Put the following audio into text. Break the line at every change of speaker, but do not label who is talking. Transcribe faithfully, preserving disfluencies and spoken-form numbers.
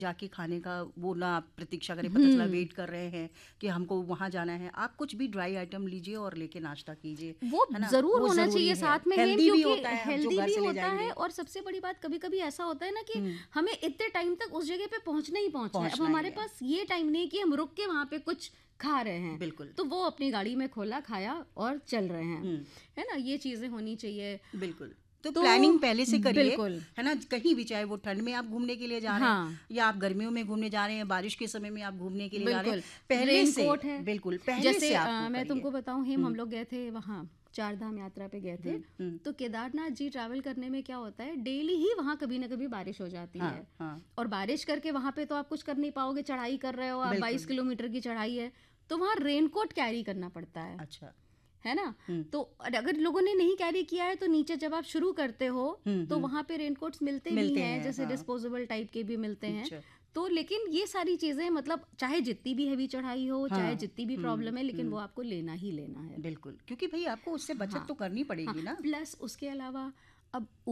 जाके खाने का वो ना आप प्रतीक्षा करें, पता चला वेट कर रहे हैं कि हमको वहाँ जाना है, आप कुछ भी ड्राई आइटम लीजिए और लेके नाश्ता कीजिए,
वो
है ना?
जरूर
वो
होना
जरूरी
चाहिए
है,
साथ में हेम,
हेल्दी भी
क्योंकि
होता है, हम जो
हेल्दी
घर
भी
से ले
होता है।
जाएंगे।
और सबसे बड़ी बात, कभी कभी ऐसा होता है ना कि
हम्म,
हमें इतने टाइम तक उस जगह पे पहुंचना ही पहुंचना है, अब
पहुंचना ही
हमारे
है,
पास ये टाइम नहीं है कि हम रुक के वहां पे कुछ खा रहे हैं,
बिल्कुल।
तो वो अपनी गाड़ी में खोला, खाया और चल रहे हैं,
हम्म,
है ना? ये चीजें होनी चाहिए।
बिल्कुल। तो
तो
प्लानिंग पहले से करिए,
बिल्कुल,
है ना? कहीं भी, चाहे वो ठंड में आप घूमने के लिए जा रहे हैं
हाँ
या आप गर्मियों में घूमने जा रहे हैं, बारिश के समय में आप घूमने के लिए जा रहे हैं,
बिल्कुल,
पहले से,
रेनकोट है।
बिल्कुल पहले
जैसे
से
अ,
आप वो
मैं
करिए।
तुमको बताऊं हेम, हम
हम्म,
लोग गए थे वहाँ चार धाम यात्रा पे गए थे,
हम्म, हम्म,
तो केदारनाथ जी ट्रैवल करने में क्या होता है, डेली ही वहाँ कभी ना कभी बारिश हो जाती
हाँ,
है।
हाँ,
और बारिश करके वहाँ पे तो आप कुछ कर नहीं पाओगे, चढ़ाई कर रहे हो आप, बाईस
बिल्कुल।
किलोमीटर की चढ़ाई है, तो वहाँ रेनकोट कैरी करना पड़ता है
अच्छा।
है ना?
हम्म,
तो अगर लोगों ने नहीं कैरी किया है, तो नीचे जब आप शुरू करते हो
हम्म,
तो
हम्म,
वहाँ पे रेनकोट्स मिलते भी
मिलते
हैं,
हैं,
जैसे
हाँ।
डिस्पोजेबल टाइप के भी मिलते हैं।
अच्छा।
तो लेकिन ये सारी चीजें, मतलब चाहे जितनी भी हैवी चढ़ाई हो, चाहे
हाँ।
जितनी भी
हम्म,
प्रॉब्लम है, लेकिन
हम्म,
वो आपको लेना ही लेना है।
बिल्कुल, क्योंकि भाई आपको उससे बचत
हाँ
तो करनी
हाँ,
पड़ेगी ना।
प्लस उसके अलावा अब